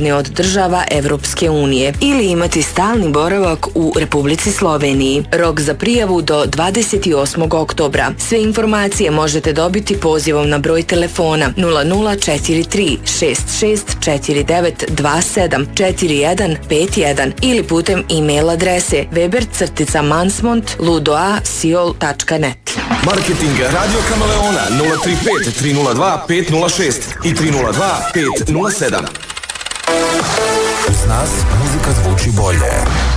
jedne od država Evropske unije ili imati stalni boravak u Republici Sloveniji. Rok za prijavu do 28. oktobra. Sve informacije možete dobiti pozivom na broj telefona 0043 664927 4151 ili putem e-mail adrese weber@mansmont.ludoa.siol.net. Marketing Radio Kameleona 035 302 506 i 302 507. Uz nas muzika zvuči bolje.